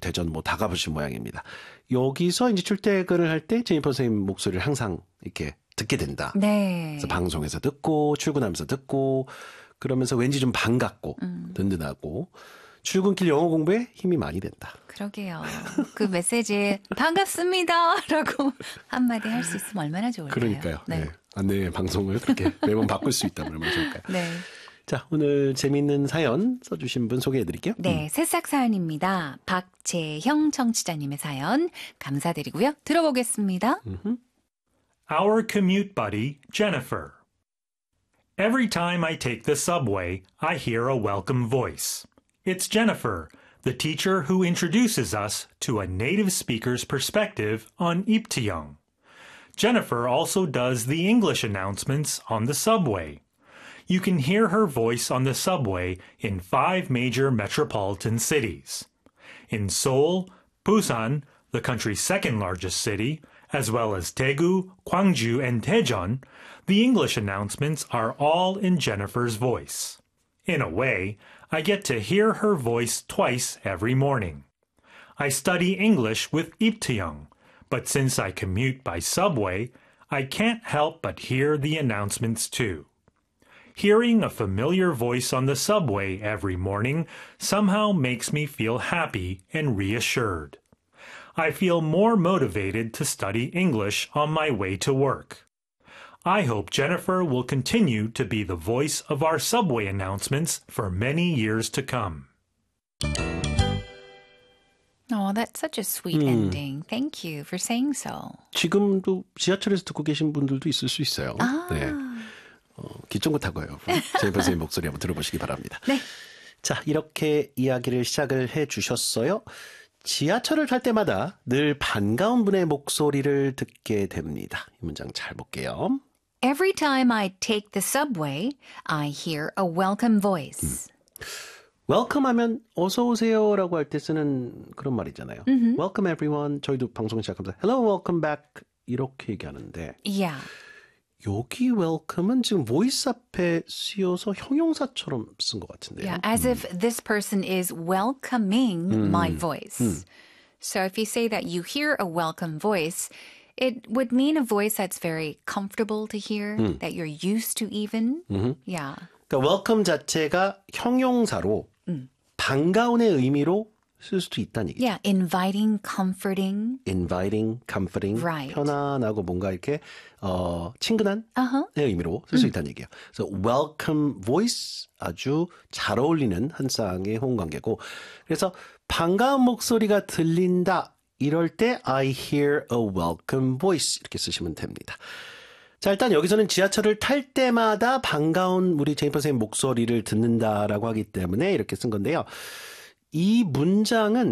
대전 뭐 다 가보신 모양입니다. 여기서 이제 출퇴근을 할 때 제니퍼 선생님 목소리를 항상 이렇게 듣게 된다. 네. 그래서 방송에서 듣고 출근하면서 듣고 그러면서 왠지 좀 반갑고 든든하고 출근길 영어 공부에 힘이 많이 된다. 그러게요. 그 메시지에 반갑습니다 라고 한마디 할 수 있으면 얼마나 좋을까요? 그러니까요. 네. 안내 방송을 그렇게 매번 바꿀 수 있다면 얼마나 좋을까요? 네. 자, 오늘 재미있는 사연 써주신 분 소개해드릴게요. 네, 새싹 사연입니다. 박재형 청취자님의 사연 감사드리고요. 들어보겠습니다. Our commute buddy, Jennifer. Every time I take the subway, I hear a welcome voice. It's Jennifer, the teacher who introduces us to a native speaker's perspective on Iptiyong. Jennifer also does the English announcements on the subway. You can hear her voice on the subway in 5 major metropolitan cities. In Seoul, Busan, the country's second largest city, as well as Daegu, Gwangju, and Daejeon, the English announcements are all in Jennifer's voice. In a way, I get to hear her voice twice every morning. I study English with Iptiyong, but since I commute by subway, I can't help but hear the announcements too. Hearing a familiar voice on the subway every morning somehow makes me feel happy and reassured. I feel more motivated to study English on my way to work. I hope Jennifer will continue to be the voice of our subway announcements for many years to come. Oh, that's such a sweet ending. Thank you for saying so. 지금도 지하철에서 듣고 계신 분들도 있을 수 있어요. 네. 기쫑고 타고요. 제니퍼 선생님 목소리 한번 들어보시기 바랍니다. 네. 자, 이렇게 이야기를 시작을 해 주셨어요. 지하철을 탈 때마다 늘 반가운 분의 목소리를 듣게 됩니다. 이 문장 잘 볼게요. Every time I take the subway, I hear a welcome voice. welcome 하면 어서 오세요라고 할 때 쓰는 그런 말이잖아요. welcome everyone. 저희도 방송 시작하면서 hello, welcome back 이렇게 얘기하는데 Yeah. 여기 welcome은 지금 voice 앞에 쓰여서 형용사처럼 쓴 것 같은데요. Yeah, as if this person is welcoming my voice. So if you say that you hear a welcome voice, it would mean a voice that's very comfortable to hear, that you're used to even. Yeah. 그러니까 welcome 자체가 형용사로 반가운의 의미로 쓸 수도 있다는 얘기죠. Yeah, inviting, comforting. inviting, comforting, Right. 편안하고 뭔가 이렇게 친근한 의미로 쓸 수 있다는 얘기예요. 그래서 welcome voice 아주 잘 어울리는 한 쌍의 호응관계고 그래서 반가운 목소리가 들린다 이럴 때 I hear a welcome voice 이렇게 쓰시면 됩니다. 자, 일단 여기서는 지하철을 탈 때마다 반가운 우리 제니퍼 선생님 목소리를 듣는다라고 하기 때문에 이렇게 쓴 건데요. 이 문장은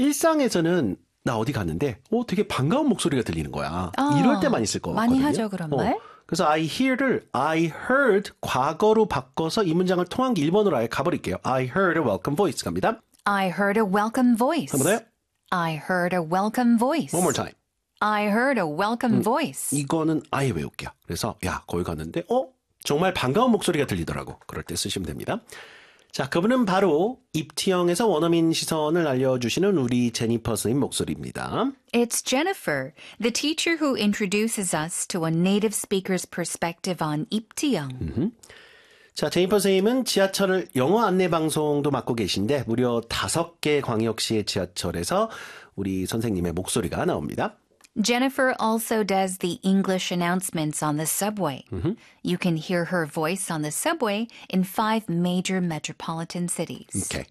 일상에서는 나 어디 갔는데 되게 반가운 목소리가 들리는 거야. 이럴 때 많이 쓸 것 같거든요. 많이 하죠, 그런 말. 그래서 I hear를 I heard 과거로 바꿔서 이 문장을 통한기 1번으로 아예 가버릴게요. I heard a welcome voice 갑니다. I heard a welcome voice. 한 번 더요. I heard a welcome voice. One more time. I heard a welcome voice. 이거는 아예 외울게요. 그래서 야 거기 갔는데 정말 반가운 목소리가 들리더라고. 그럴 때 쓰시면 됩니다. 자, 그분은 바로 입티형에서 원어민 시선을 알려주시는 우리 제니퍼 선생님 목소리입니다. It's Jennifer, the teacher who introduces us to a native speaker's perspective on 입티형. 자, 제니퍼 선생님은 지하철을 영어 안내 방송도 맡고 계신데 무려 5개 광역시의 지하철에서 우리 선생님의 목소리가 나옵니다. Jennifer also does the English announcements on the subway. You can hear her voice on the subway in 5 major metropolitan cities. Okay.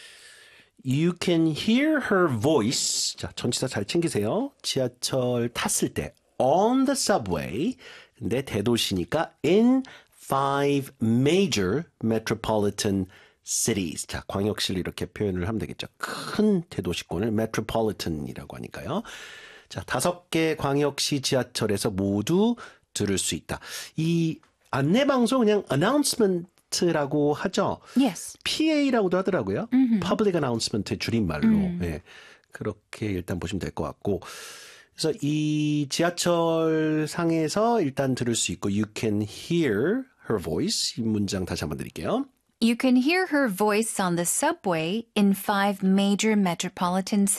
You can hear her voice. 자, 전치사 잘 챙기세요. 지하철 탔을 때 on the subway. 근데 대도시니까 in 5 major metropolitan cities. 자, 광역시를 이렇게 표현을 하면 되겠죠. 큰 대도시권을 metropolitan이라고 하니까요. 자, 5개 광역시 지하철에서 모두 들을 수 있다. 이 안내방송 그냥 announcement라고 하죠. Yes. PA라고도 하더라고요. Public Announcement의 줄임말로. 네, 그렇게 일단 보시면 될 것 같고. 그래서 이 지하철 상에서 일단 들을 수 있고 You can hear her voice. 이 문장 다시 한번 드릴게요. You can hear her voice on the subway in 5 major metropolitan cities.